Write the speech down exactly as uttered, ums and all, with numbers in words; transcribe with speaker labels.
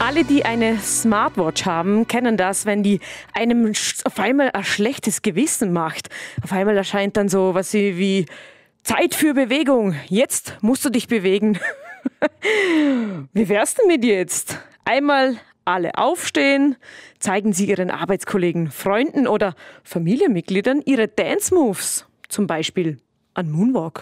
Speaker 1: Alle, die eine Smartwatch haben, kennen das, wenn die einem auf einmal ein schlechtes Gewissen macht. Auf einmal erscheint dann so was wie Zeit für Bewegung. Jetzt musst du dich bewegen. Wie wär's denn mit jetzt? Einmal alle aufstehen, zeigen Sie Ihren Arbeitskollegen, Freunden oder Familienmitgliedern Ihre Dance Moves. Zum Beispiel an Moonwalk.